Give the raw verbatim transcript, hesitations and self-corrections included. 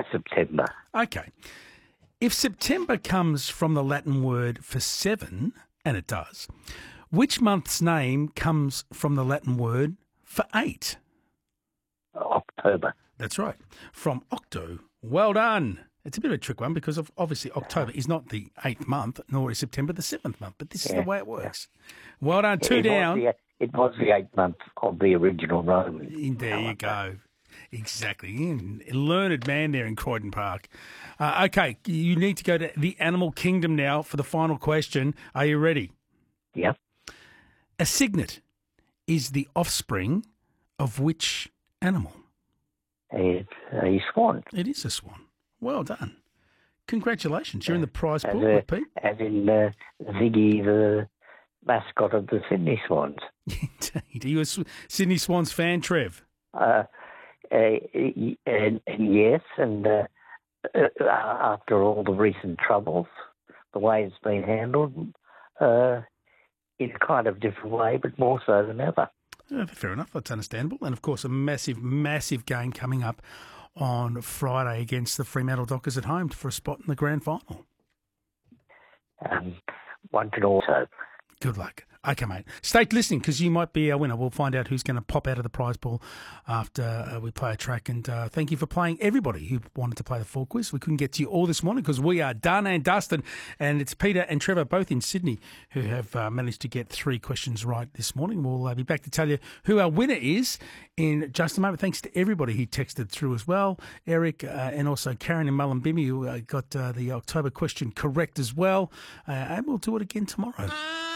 September. Okay. If September comes from the Latin word for seven, and it does, which month's name comes from the Latin word for eight? October. That's right. From octo. Well done. It's a bit of a trick one because of obviously October is not the eighth month, nor is September the seventh month, but this Yeah, is the way it works. Yeah. Well done. Two it down. Was the, it was the eighth month of the original Roman. There you go. Exactly. Learned man there in Croydon Park. Uh, okay, you need to go to the animal kingdom now for the final question. Are you ready? Yep. A cygnet is the offspring of which animal? It's a swan. It is a swan. Well done. Congratulations. You're in the prize as pool a, with Pete. As in uh, Ziggy, the mascot of the Sydney Swans. Indeed. Are you a Sydney Swans fan, Trev? Uh, uh, and, and yes, and uh, uh, after all the recent troubles, the way it's been handled, uh, in a kind of different way, but more so than ever. Yeah, fair enough. That's understandable. And, of course, a massive, massive game coming up on Friday against the Fremantle Dockers at home for a spot in the grand final. Um, one can also. Good luck. Okay, mate. Stay listening because you might be our winner. We'll find out who's going to pop out of the prize pool after uh, we play a track. And uh, thank you for playing, everybody who wanted to play the full quiz. We couldn't get to you all this morning because we are done and dusted. And it's Peter and Trevor, both in Sydney, who have uh, managed to get three questions right this morning. We'll uh, be back to tell you who our winner is in just a moment. Thanks to everybody who texted through as well. Eric uh, and also Karen and Mullumbimby who uh, got uh, the October question correct as well. Uh, and we'll do it again tomorrow.